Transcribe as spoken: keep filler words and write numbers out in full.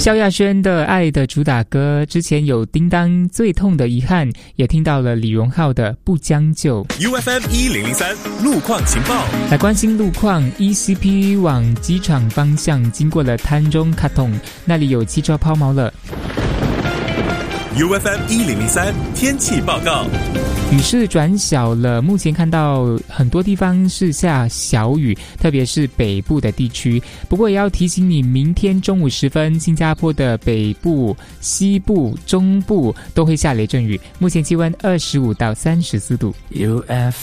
萧亚轩的《爱的主打歌》，之前有叮当最痛的遗憾，也听到了李荣浩的不将就。 U F M 一零零三路况情报， 来关心路况。 E C P 往机场方向经过了滩中卡通，那里有汽车抛锚了。 U F M 一零零三天气报告， 雨势转小了，目前看到很多地方是下小雨，特别是北部的地区。不过也要提醒你，明天中午时分，新加坡的北部、西部、中部都会下雷阵雨。目前气温二十五到三十四度。 U F